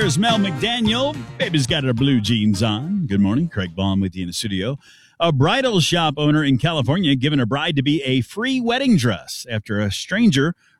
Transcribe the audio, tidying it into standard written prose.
Here's Mel McDaniel. Baby's got her blue jeans on. Good morning. Craig Baum with you in the studio. A bridal shop owner in California given a bride to be a free wedding dress after a stranger